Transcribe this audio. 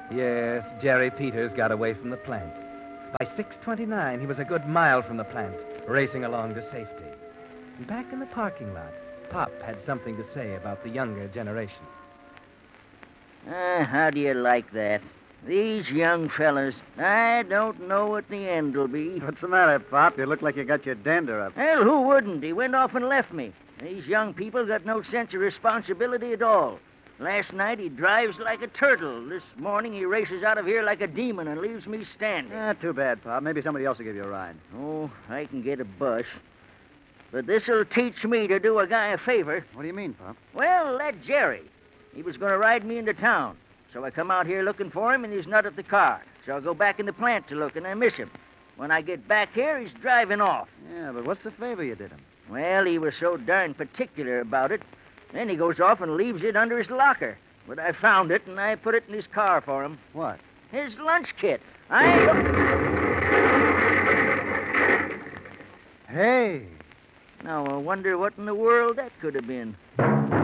Yes, Jerry Peters got away from the plant. By 6:29, he was a good mile from the plant, racing along to safety. And back in the parking lot, Pop had something to say about the younger generation. How do you like that? These young fellas, I don't know what the end will be. What's the matter, Pop? You look like you got your dander up. Well, who wouldn't? He went off and left me. These young people got no sense of responsibility at all. Last night he drives like a turtle. This morning he races out of here like a demon and leaves me standing. Too bad, Pop. Maybe somebody else will give you a ride. Oh, I can get a bus. But this'll teach me to do a guy a favor. What do you mean, Pop? Well, that Jerry. He was going to ride me into town. So I come out here looking for him, and he's not at the car. So I go back in the plant to look, and I miss him. When I get back here, he's driving off. Yeah, but what's the favor you did him? Well, he was so darn particular about it. Then he goes off and leaves it under his locker. But I found it, and I put it in his car for him. What? His lunch kit. Hey! Now, I wonder what in the world that could have been.